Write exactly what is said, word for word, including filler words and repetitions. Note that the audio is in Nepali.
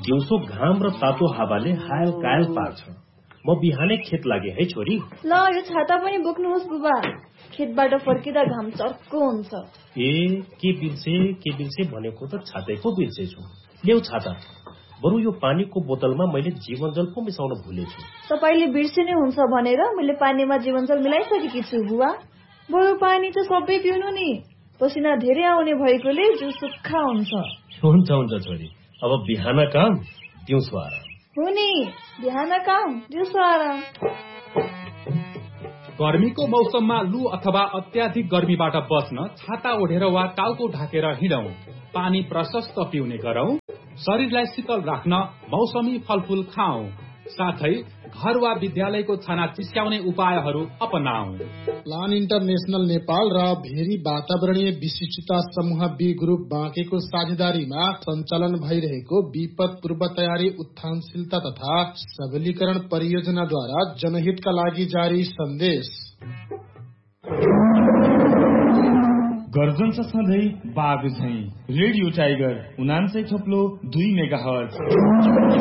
दिउँसो घाम र तातो हावाले हायल कायल पार्छ। म बिहानै खेत लागे है छोरी। ल यो छाता पनि बोक्नुहोस् बुबा, खेतबाट फर्किँदा घाम चर्को हुन्छ। ए के बिर्से के बिर्से भनेको त छातै पो बिर्सेछु। ल्याउ छाता। बरु यो पानीको बोतलमा मैले जीवनजल पो मिसाउन भुलेछु। तपाईले बिर्सिने हुन्छ भनेर मैले पानीमा जीवनजल मिलाइसकेकी छु बुबा। बरु पानी त सबै पिउनु नि, पसिना धेरै आउने भएकोले जिउ सुक्खा हुन्छ। हुन्छ हुन्छ छोरी, अब बिहान काम दिउँसो आराम। हो नि, बिहान काम दिउँसो आराम। गर्मीको मौसममा लू अथवा अत्याधिक गर्मीबाट बच्न छाता ओढेर वा टाउको ढाकेर हिँडौं। पानी प्रशस्त पिउने गरौं। शरीरलाई शीतल राख्न मौसमी फलफूल खाऊ। साथै घर वा विद्यालयको छाना चिस्याउने उपायहरू अपनाऊ। प्लान इन्टरनेशनल नेपाल र भेरी वातावरणीय विशिष्टता समूह बी ग्रुप बाँकेको साझेदारीमा सञ्चालन भइरहेको विपद पूर्व तयारी उत्थानशीलता तथा सबलीकरण परियोजनाद्वारा जनहितका लागि जारी सन्देश। गर्जन छ सधैँ बाघ झैं। रेडियो टाइगर उनान्सय थोप्लो दुई मेगा हर्ज।